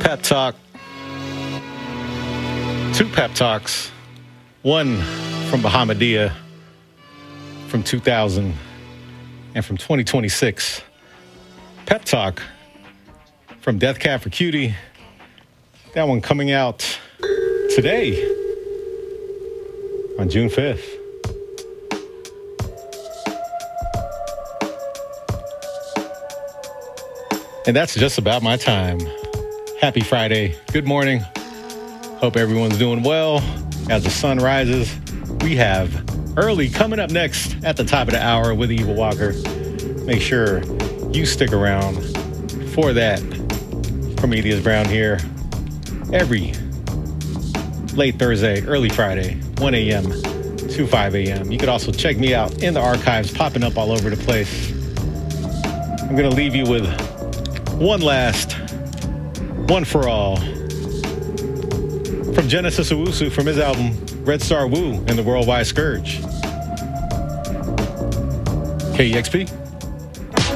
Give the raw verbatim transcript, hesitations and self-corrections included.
pep talk. Two pep talks. One from Bahamadia from two thousand and from twenty twenty-six. Pep talk from Death Cab for Cutie. That one coming out today on June fifth. And that's just about my time. Happy Friday. Good morning. Hope everyone's doing well. As the sun rises, we have Early coming up next at the top of the hour with Eva Walker. Make sure you stick around for that. Prometheus Brown here every late Thursday, early Friday, one a.m. to five a.m. You could also check me out in the archives, popping up all over the place. I'm going to leave you with one last, one for all, from Genesis Owusu from his album Red Star Woo and the Worldwide Scourge. K E X P.